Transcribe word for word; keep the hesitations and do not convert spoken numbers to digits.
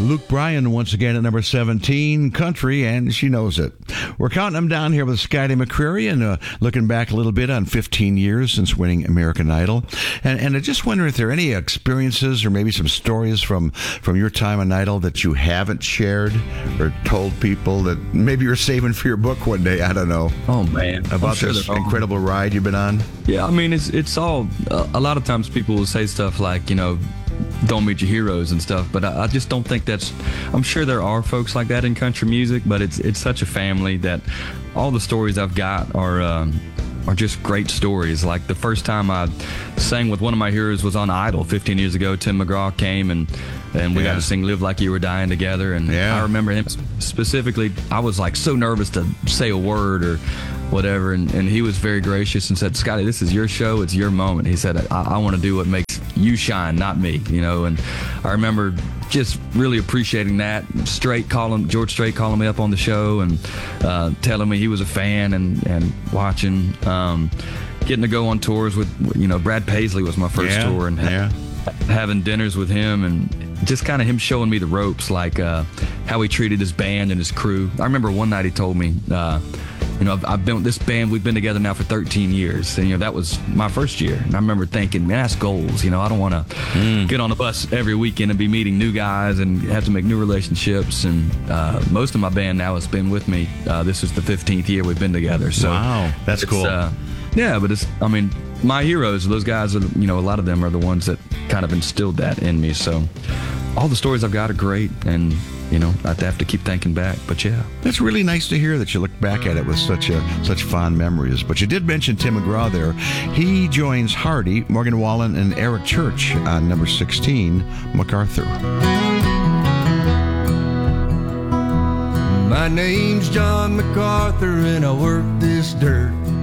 Luke Bryan once again at number seventeen, country, and she knows it. We're counting them down here with Scotty McCreery and uh, looking back a little bit on fifteen years since winning American Idol. And, and I just wonder if there are any experiences or maybe some stories from, from your time on Idol that you haven't shared or told people that maybe you're saving for your book one day. I don't know. Oh, man. About sure this incredible ride you've been on. Yeah, I mean, it's, it's all, uh, a lot of times people will say stuff like, you know, don't meet your heroes and stuff, but I, I just don't think that's, I'm sure there are folks like that in country music, but it's it's such a family that all the stories I've got are um, are just great stories. Like the first time I sang with one of my heroes was on Idol fifteen years ago. Tim McGraw came and and we yeah. got to sing Live Like You Were Dying together, and yeah. I remember him specifically. I was like so nervous to say a word or whatever, and, and he was very gracious and said, Scotty, this is your show, it's your moment. He said, I, I want to do what makes you shine, not me, you know. And I remember just really appreciating that. Strait calling George Strait calling me up on the show and uh, telling me he was a fan and and watching, um, getting to go on tours with, you know, Brad Paisley was my first yeah, tour, and ha- yeah. having dinners with him and just kind of him showing me the ropes, like uh, how he treated his band and his crew. I remember one night he told me, uh, you know, I've, I've been with this band, we've been together now for thirteen years. And, you know, that was my first year. And I remember thinking, man, that's goals. You know, I don't want to mm. get on a bus every weekend and be meeting new guys and have to make new relationships. And uh, most of my band now has been with me. Uh, this is the fifteenth year we've been together. So wow, that's cool. Uh, yeah, but it's, I mean, my heroes, those guys, are, you know, a lot of them are the ones that kind of instilled that in me. So all the stories I've got are great. And, you know, I have to keep thinking back, but yeah. That's really nice to hear that you look back at it with such a, such fond memories. But you did mention Tim McGraw there. He joins Hardy, Morgan Wallen, and Eric Church on number sixteen, MacArthur. My name's John MacArthur, and I work this dirt.